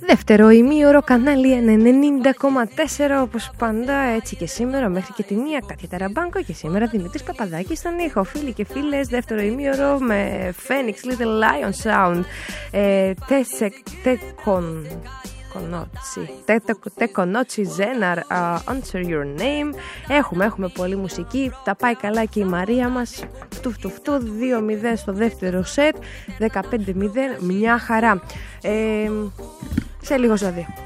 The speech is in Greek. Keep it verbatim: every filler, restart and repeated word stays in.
Δεύτερο ημίωρο, κανάλι ενενήντα κόμμα τέσσερα, όπως πάντα, έτσι και σήμερα, μέχρι και τη μία, Κάτια Ταραμπάνκο, και σήμερα Δημήτρης Παπαδάκης στον ήχο. Φίλοι και φίλες, δεύτερο ημίωρο με Phoenix Little Lion Sound, ε, Τεκον... Τεκονότσι Ζέναρ, Answer Your Name. Έχουμε, έχουμε πολλή μουσική. Τα πάει καλά και η Μαρία μας. Φτου φτου φτου, δύο μηδέν στο δεύτερο σετ, δεκαπέντε μηδέν, μια χαρά. ε, Σε λίγο ζώδιο.